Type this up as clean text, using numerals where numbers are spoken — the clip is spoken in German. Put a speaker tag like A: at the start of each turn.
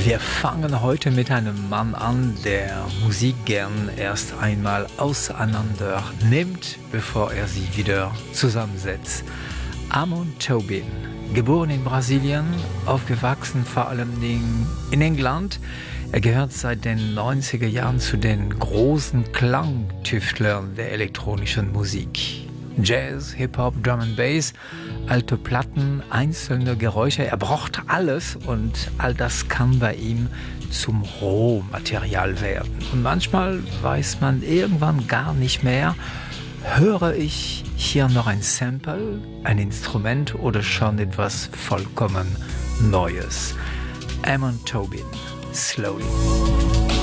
A: Wir fangen heute mit einem Mann an, der Musik gern erst einmal auseinander nimmt, bevor er sie wieder zusammensetzt. Amon Tobin, geboren in Brasilien, aufgewachsen vor allem in England. Er gehört seit den 90er Jahren zu den großen Klangtüftlern der elektronischen Musik. Jazz, Hip-Hop, Drum and Bass, alte Platten, einzelne Geräusche. Er braucht alles und all das kann bei ihm zum Rohmaterial werden. Und manchmal weiß man irgendwann gar nicht mehr, höre ich hier noch ein Sample, ein Instrument oder schon etwas vollkommen Neues. Amon Tobin, Slowly.